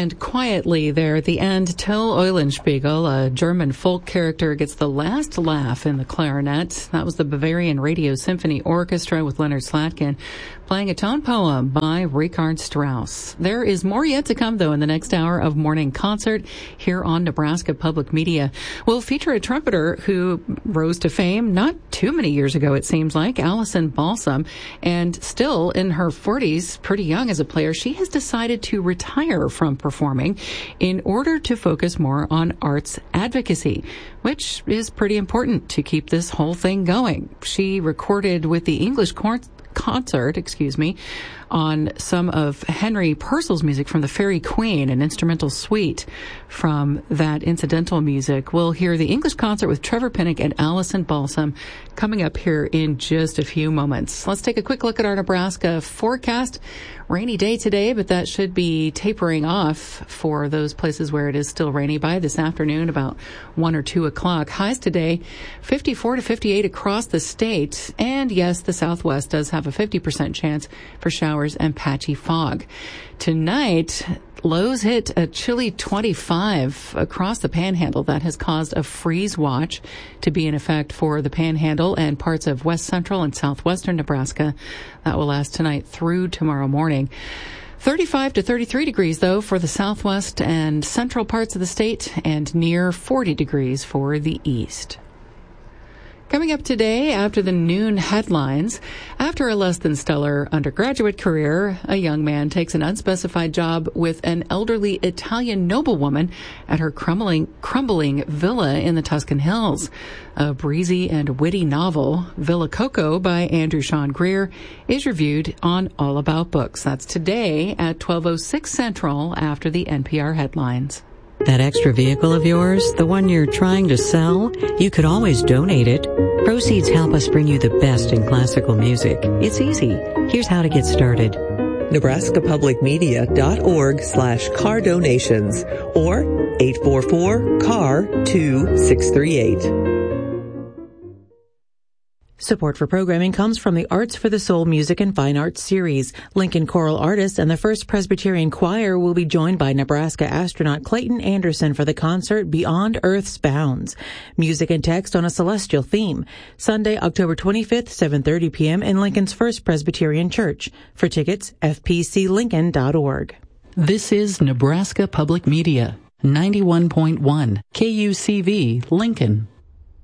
And quietly there at the end, Till Eulenspiegel, a German folk character, gets the last laugh in the clarinet. That was the Bavarian Radio Symphony Orchestra with Leonard Slatkin playing a tone poem by Richard Strauss. There is more yet to come, though, in the next hour of Morning Concert here on Nebraska Public Media. We'll feature a trumpeter who rose to fame not too many years ago, it seems like, Allison Balsam, and still in her 40s, pretty young as a player, she has decided to retire from performing in order to focus more on arts advocacy, which is pretty important to keep this whole thing going. She recorded with the English concert, on some of Henry Purcell's music from the Fairy Queen, an instrumental suite from that incidental music. We'll hear the English concert with Trevor Pinnock and Allison Balsam coming up here in just a few moments. Let's take a quick look at our Nebraska forecast. Rainy day today, but that should be tapering off for those places where it is still rainy by this afternoon, about 1 or 2 o'clock. Highs today, 54 to 58 across the state. And yes, the Southwest does have a 50% chance for showers and patchy fog. Tonight, lows hit a chilly 25 across the Panhandle. That has caused a freeze watch to be in effect for the Panhandle and parts of west central and southwestern Nebraska. That will last tonight through tomorrow morning. 35 to 33 degrees, though, for the southwest and central parts of the state, and near 40 degrees for the east. Coming up today, after the noon headlines, after a less than stellar undergraduate career, a young man takes an unspecified job with an elderly Italian noblewoman at her crumbling villa in the Tuscan Hills. A breezy and witty novel, Villa Coco by Andrew Sean Greer, is reviewed on All About Books. That's today at 12:06 Central after the NPR headlines. That extra vehicle of yours, the one you're trying to sell, you could always donate it. Proceeds help us bring you the best in classical music. It's easy. Here's how to get started. NebraskaPublicMedia.org/car donations or 844-CAR-2638. Support for programming comes from the Arts for the Soul Music and Fine Arts Series. Lincoln Choral Artists and the First Presbyterian Choir will be joined by Nebraska astronaut Clayton Anderson for the concert Beyond Earth's Bounds. Music and text on a celestial theme. Sunday, October 25th, 7:30 p.m. in Lincoln's First Presbyterian Church. For tickets, fpclincoln.org. This is Nebraska Public Media, 91.1 KUCV, Lincoln.